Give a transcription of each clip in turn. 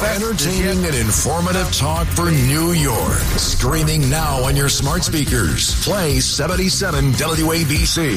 Entertaining and informative talk for New York. Streaming now on your smart speakers. Play 77 WABC.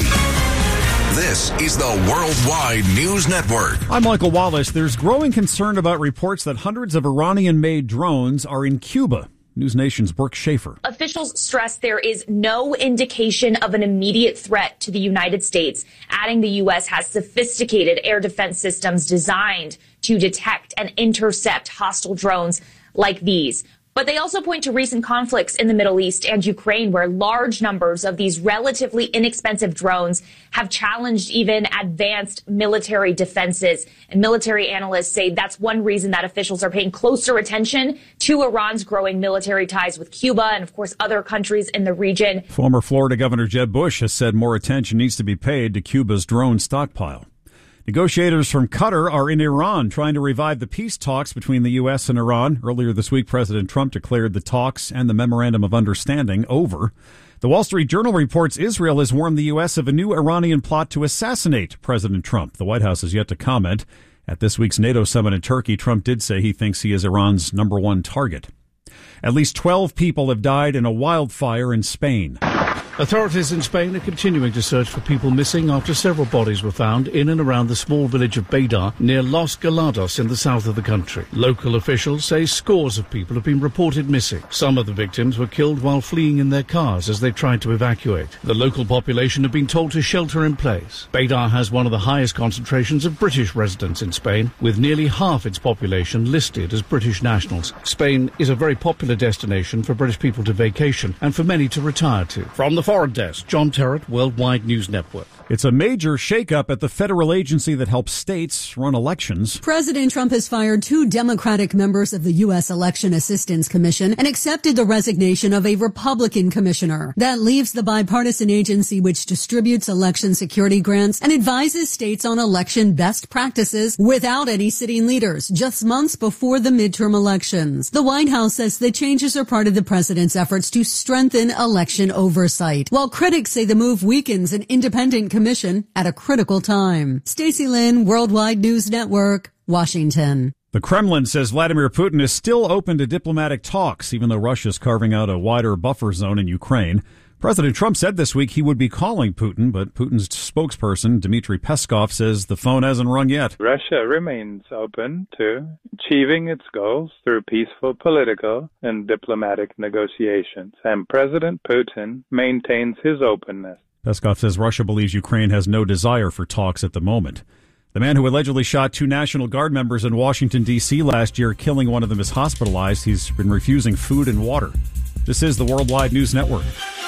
This is the Worldwide News Network. I'm Michael Wallace. There's growing concern about reports that hundreds of Iranian-made drones are in Cuba. News Nation's Brooke Schaefer. Officials stress there is no indication of an immediate threat to the United States, adding the U.S. has sophisticated air defense systems designed to detect and intercept hostile drones like these. But they also point to recent conflicts in the Middle East and Ukraine, where large numbers of these relatively inexpensive drones have challenged even advanced military defenses. And military analysts say that's one reason that officials are paying closer attention to Iran's growing military ties with Cuba and, of course, other countries in the region. Former Florida Governor Jeb Bush has said more attention needs to be paid to Cuba's drone stockpile. Negotiators from Qatar are in Iran trying to revive the peace talks between the U.S. and Iran. Earlier this week, President Trump declared the talks and the Memorandum of Understanding over. The Wall Street Journal reports Israel has warned the U.S. of a new Iranian plot to assassinate President Trump. The White House has yet to comment. At this week's NATO summit in Turkey, Trump did say he thinks he is Iran's number one target. At least 12 people have died in a wildfire in Spain. Authorities in Spain are continuing to search for people missing after several bodies were found in and around the small village of Beidar near Los Galados in the south of the country. Local officials say scores of people have been reported missing. Some of the victims were killed while fleeing in their cars as they tried to evacuate. The local population have been told to shelter in place. Beidar has one of the highest concentrations of British residents in Spain, with nearly half its population listed as British nationals. Spain is a very popular destination for British people to vacation and for many to retire to. From the Foreign Desk, John Terrett, Worldwide News Network. It's a major shakeup at the federal agency that helps states run elections. President Trump has fired 2 Democratic members of the U.S. Election Assistance Commission and accepted the resignation of a Republican commissioner. That leaves the bipartisan agency, which distributes election security grants and advises states on election best practices, without any sitting leaders, just months before the midterm elections. The White House says the changes are part of the president's efforts to strengthen election oversight, while critics say the move weakens an independent commission at a critical time. Stacey Lynn, Worldwide News Network, Washington. The Kremlin says Vladimir Putin is still open to diplomatic talks, even though Russia is carving out a wider buffer zone in Ukraine. President Trump said this week he would be calling Putin, but Putin's spokesperson, Dmitry Peskov, says the phone hasn't rung yet. Russia remains open to achieving its goals through peaceful political and diplomatic negotiations, and President Putin maintains his openness. Peskov says Russia believes Ukraine has no desire for talks at the moment. The man who allegedly shot 2 National Guard members in Washington, D.C. last year, killing one of them, is hospitalized. He's been refusing food and water. This is the Worldwide News Network.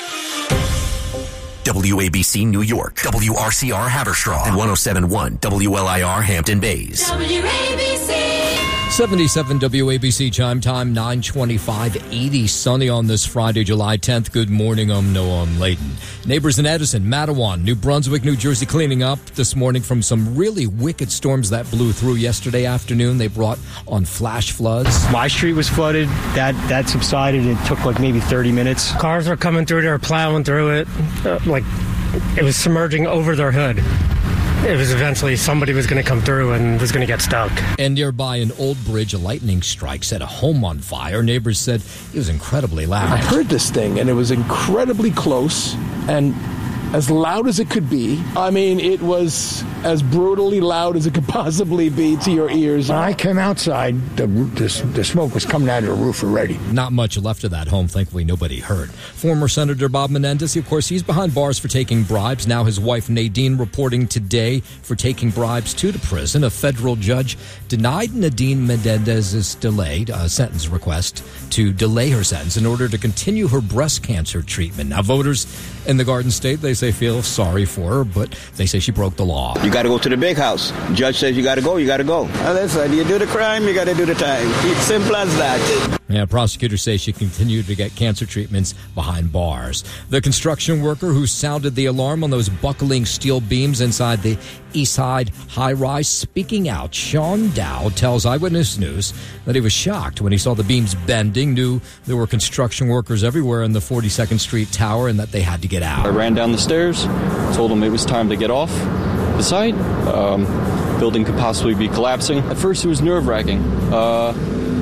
WABC New York, WRCR Haverstraw, and 107.1 WLIR Hampton Bays. WABC. 77 WABC chime time, 9:25, 80 sunny on this Friday, July 10th. Good morning, I'm Noah Layton. Neighbors in Edison, Matawan, New Brunswick, New Jersey cleaning up this morning from some really wicked storms that blew through yesterday afternoon. They brought on flash floods. My street was flooded. That subsided. It took like maybe 30 minutes. Cars were coming through. They were plowing through it. Like it was submerging over their hood. It was eventually somebody was going to come through and was going to get stuck. And nearby an old bridge, a lightning strike set a home on fire. Neighbors said it was incredibly loud. I heard this thing, and it was incredibly close and as loud as it could be. I mean, it was as brutally loud as it could possibly be to your ears. When I came outside, the smoke was coming out of the roof already. Not much left of that home. Thankfully, nobody hurt. Former Senator Bob Menendez, of course, he's behind bars for taking bribes. Now his wife Nadine reporting today for taking bribes to prison. A federal judge denied Nadine Menendez's delayed sentence request to delay her sentence in order to continue her breast cancer treatment. Now, voters in the Garden State, they say feel sorry for her, but they say she broke the law. You got to go to the big house. Judge says you got to go, you got to go. Listen, you do the crime, you got to do the time. It's simple as that. Yeah, prosecutors say she continued to get cancer treatments behind bars. The construction worker who sounded the alarm on those buckling steel beams inside the East Side high-rise, speaking out, Sean Dow tells Eyewitness News that he was shocked when he saw the beams bending, knew there were construction workers everywhere in the 42nd Street Tower and that they had to get out. I ran down the stairs, told them it was time to get off the site. Building could possibly be collapsing. At first it was nerve-wracking.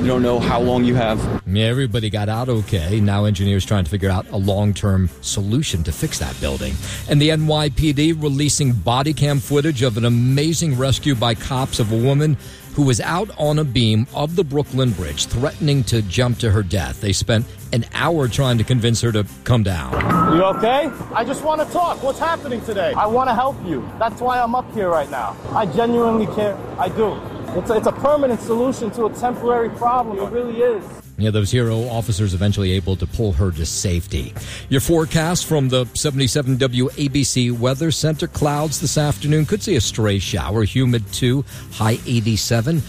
don't know how long you have. Yeah, everybody got out okay. Now engineers trying to figure out a long-term solution to fix that building. And the NYPD releasing body cam footage of an amazing rescue by cops of a woman who was out on a beam of the Brooklyn Bridge, threatening to jump to her death. They spent an hour trying to convince her to come down. You okay? I just want to talk. What's happening today? I want to help you. That's why I'm up here right now. I genuinely care. I do. It's a permanent solution to a temporary problem. It really is. Yeah, those hero officers eventually able to pull her to safety. Your forecast from the 77 WABC Weather Center. Clouds this afternoon. Could see a stray shower. Humid too. High 87.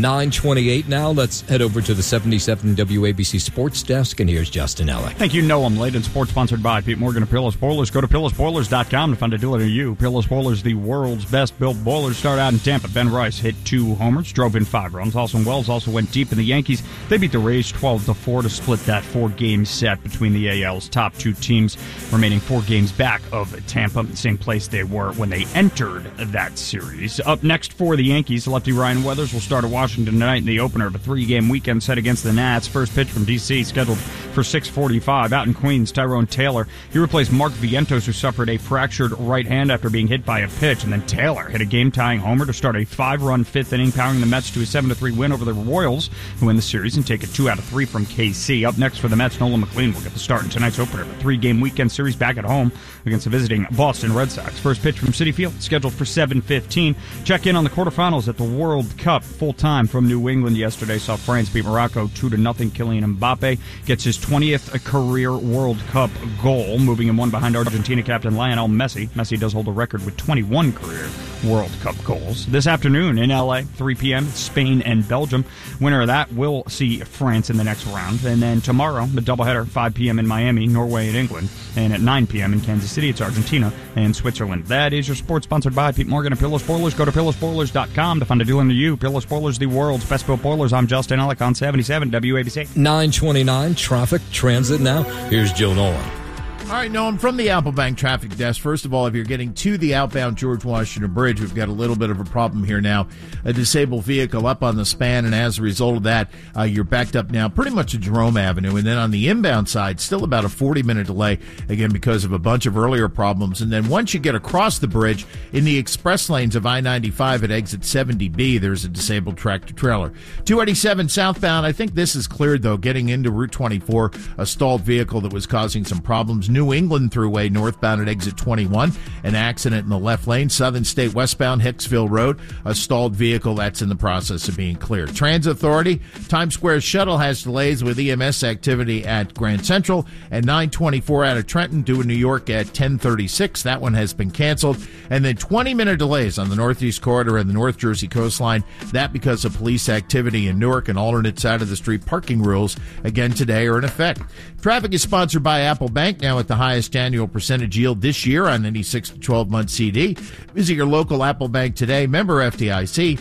9:28 now. Let's head over to the 77 WABC Sports Desk, and here's Justin Ellick. Thank you, Noam. Late in sports, sponsored by Pete Morgan of Pillow Spoilers. Go to pillowspoilers.com to find a dealer near you. Pillow Spoilers, the world's best built boilers. Start out in Tampa. Ben Rice hit 2 homers, drove in 5 runs. Austin Wells also went deep in the Yankees. They beat the Rays 12-4 to split that 4-game set between the AL's top 2 teams, remaining 4 games back of Tampa, the same place they were when they entered that series. Up next for the Yankees, lefty Ryan Weathers will start at Washington tonight in the opener of a 3-game weekend set against the Nats. First pitch from D.C. scheduled for 6:45. Out in Queens, Tyrone Taylor. He replaced Mark Vientos, who suffered a fractured right hand after being hit by a pitch. And then Taylor hit a game-tying homer to start a 5-run 5th inning, powering the Mets to a 7-3 win over the Royals, who win the series and take a 2 out of 3 from KC. Up next for the Mets, Nolan McLean will get the start in tonight's opener of a 3-game weekend series back at home against the visiting Boston Red Sox. First pitch from Citi Field, scheduled for 7:15. Check in on the quarterfinals at the World Cup. Full time from New England yesterday saw France beat Morocco 2-0. Kylian Mbappe gets his 20th career World Cup goal, moving him one behind Argentina captain Lionel Messi. Messi does hold a record with 21 career World Cup goals. This afternoon in LA, 3 p.m., Spain and Belgium. Winner of that will see France in the next round. And then tomorrow, the doubleheader, 5 p.m. in Miami, Norway and England. And at 9 p.m. in Kansas City, it's Argentina and Switzerland. That is your sports, sponsored by Pete Morgan and Pillow Spoilers. Go to pillowspoilers.com to find a dealer near you. Pillow Spoilers, the world's best built boilers. I'm Justin Ellick on 77 WABC. 9:29, traffic, transit now. Here's Joe Nolan. All right, Noam, from the Applebank traffic desk. First of all, if you're getting to the outbound George Washington Bridge, we've got a little bit of a problem here now. A disabled vehicle up on the span, and as a result of that, you're backed up now pretty much at Jerome Avenue. And then on the inbound side, still about a 40-minute delay, again, because of a bunch of earlier problems. And then once you get across the bridge, in the express lanes of I-95 at exit 70B, there's a disabled tractor-trailer. 287 southbound, I think this is cleared, though, getting into Route 24, a stalled vehicle that was causing some problems. New England Thruway northbound at exit 21, an accident in the left lane. Southern State westbound Hicksville Road, a stalled vehicle that's in the process of being cleared. Transit Authority, Times Square shuttle has delays with EMS activity at Grand Central, and 924 out of Trenton due in New York at 1036. That one has been canceled. And then 20-minute delays on the Northeast Corridor and the North Jersey coastline. That because of police activity in Newark, and alternate side of the street parking rules again today are in effect. Traffic is sponsored by Apple Bank, now at the highest annual percentage yield this year on any 6 to 12-month CD. Visit your local Apple Bank today. Member FDIC.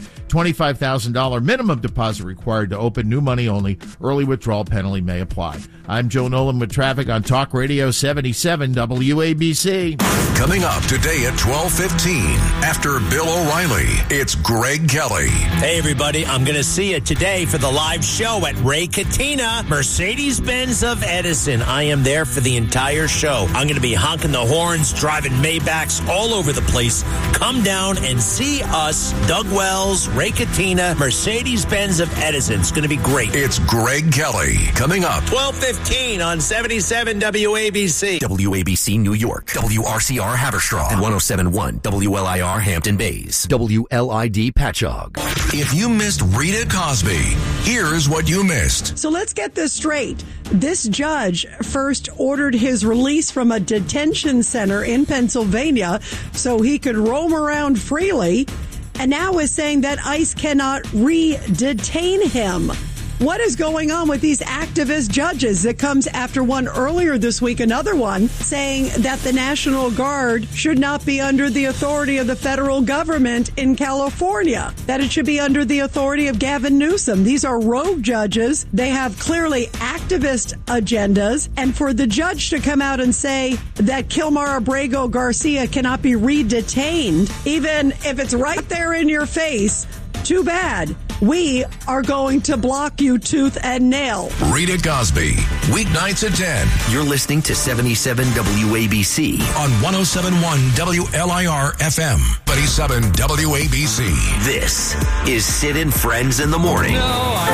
$25,000 minimum deposit required to open. New money only. Early withdrawal penalty may apply. I'm Joe Nolan with traffic on Talk Radio 77 WABC. Coming up today at 12:15, after Bill O'Reilly, it's Greg Kelly. Hey, everybody. I'm going to see you today for the live show at Ray Catena, Mercedes-Benz of Edison. I am there for the entire show. I'm going to be honking the horns, driving Maybachs all over the place. Come down and see us, Doug Wells, Ray Catena, Mercedes-Benz of Edison. It's going to be great. It's Greg Kelly. Coming up. 12:15 on 77 WABC. WABC New York. WRCR Haverstraw. And 107.1 WLIR Hampton Bays. WLID Patchogue. If you missed Rita Cosby, here's what you missed. So let's get this straight. This judge first ordered his release from a detention center in Pennsylvania so he could roam around freely, and now is saying that ICE cannot re-detain him. What is going on with these activist judges? It comes after one earlier this week, another one, saying that the National Guard should not be under the authority of the federal government in California, that it should be under the authority of Gavin Newsom. These are rogue judges. They have clearly activist agendas. And for the judge to come out and say that Kilmar Abrego Garcia cannot be re-detained, even if it's right there in your face, too bad. we are going to block you tooth and nail. Rita Cosby, weeknights at 10. You're listening to 77 WABC on 107.1 WLIR FM, 37 WABC. This is Sid and Friends in the Morning.